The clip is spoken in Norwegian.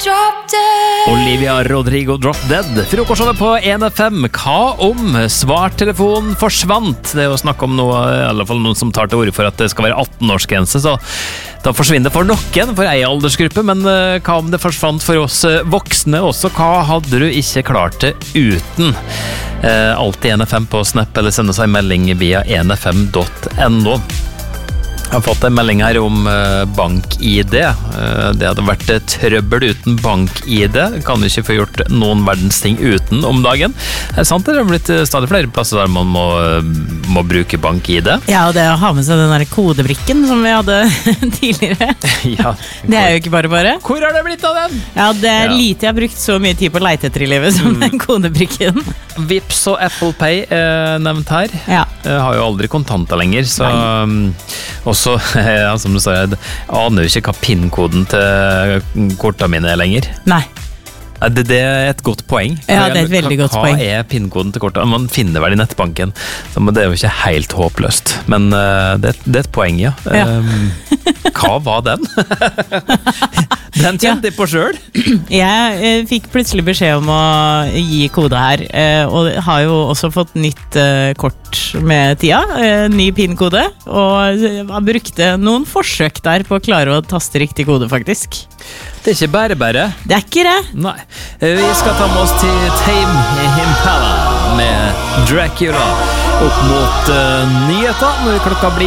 Olivia Rodrigo Drop Dead. Frokostshowet på 1FM. Hva om svarttelefonen forsvant? Det er jo snakk om noe, i alle fall noen som tar til ord for at det skal være 18-årsgrense, så da forsvinner det for noen, for en aldersgruppe, men hva om det forsvant for oss voksne også? Hva hadde du ikke klart det uten? Alt i 1FM på Snap, eller sende seg en melding via 1fm.no. Jeg har fått en melding her om bank-ID. Det hadde vært trøbbel uten bank-ID. Kan du ikke få gjort noen verdens ting uten om dagen. Det er sant, det har blitt stadig flere plasser der man må bruke bank-ID. Ja, og det å ha med seg den der kodebrikken som vi hadde tidligere. Ja, det er jo ikke bare. Hvor har det blitt av den? Ja, det er lite jeg har brukt så mye tid på å leite etter i livet som den kodebrikken. Vips og Apple Pay nevnt her. Ja. Jeg har jo aldri kontanter lenger, så også, ja, som du sa, jeg aner jo ikke hva PIN-koden til kortene mine er lenger. Nei. Det er et godt poeng. Ja, det er et veldig godt poeng. Hva er PIN-koden til kortene? Man finner vel i nettbanken, så det er jo ikke helt håpløst. Men det er et poeng, ja. Hva var den? Den kjente jeg på selv. Jeg fikk plutselig beskjed om å gi kode her, og har jo også fått nytt kort med tida, ny PIN-kode, og jeg brukte noen forsøk der på å klare å taste riktig kode, faktisk. Det er ikke bare. Det er ikke det. Nei. Vi skal ta med oss til Tame Impala med Dracula opp mot nyheter når klokka blir